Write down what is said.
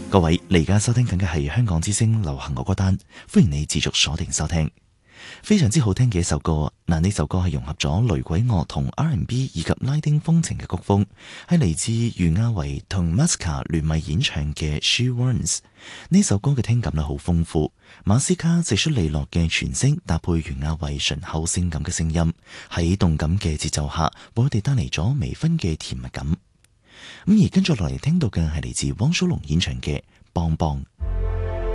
各位，你而家收聽緊嘅係香港之聲流行樂歌單，歡迎你持續鎖定收聽。非常之好聽嘅一首歌，呢首歌係融合咗雷鬼樂同 R&B 以及拉丁風情嘅曲風，係嚟自余亞維同 Masca 聯袂演唱嘅 She Runs。呢首歌嘅聽感好豐富，馬斯卡直率利落嘅傳聲搭配余亞維醇厚性感嘅聲音，喺動感嘅節奏下，為我哋帶嚟咗微醺嘅甜蜜感。而跟住落嚟聽到嘅係嚟自汪蘇泷演唱嘅《邦邦》。